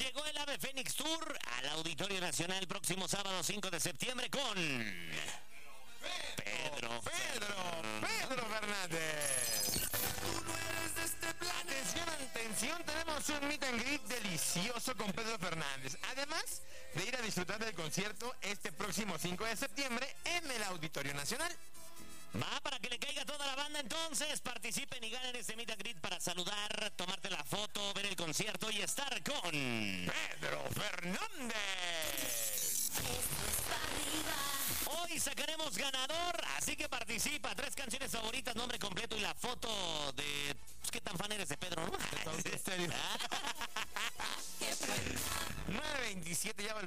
llegó el Ave Fénix Tour al Auditorio Nacional el próximo sábado 5 de septiembre con Pedro Fernández. Tú no eres de este plan. Atención, tenemos un meet and greet delicioso con Pedro Fernández. Además de ir a disfrutar del concierto este próximo 5 de septiembre en el Auditorio Nacional. Va para que le caiga toda la banda, entonces participen y ganen este meet and greet para saludar, tomarte la foto, ver el concierto y estar con Pedro Fernández. Hoy sacaremos ganador, así que participa. 3 canciones favoritas, nombre completo y la foto de... Pues, ¿qué tan fan eres de Pedro, no? 9:27, ya volvemos.